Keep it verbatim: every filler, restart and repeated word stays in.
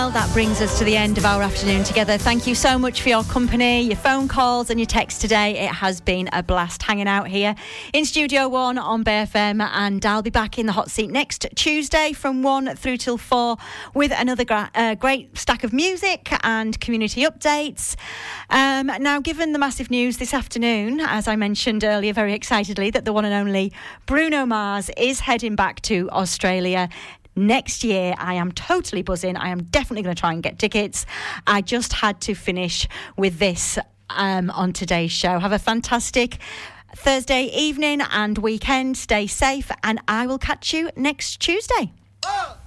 Well, that brings us to the end of our afternoon together. Thank you so much for your company, your phone calls and your texts today. It has been a blast hanging out here in Studio One on Bay F M, and I'll be back in the hot seat next Tuesday from one through till four with another gra- uh, great stack of music and community updates. Um, now, given the massive news this afternoon, as I mentioned earlier very excitedly, that the one and only Bruno Mars is heading back to Australia next year, I am totally buzzing. I am definitely going to try and get tickets. I just had to finish with this um, on today's show. Have a fantastic Thursday evening and weekend. Stay safe, and I will catch you next Tuesday. Oh!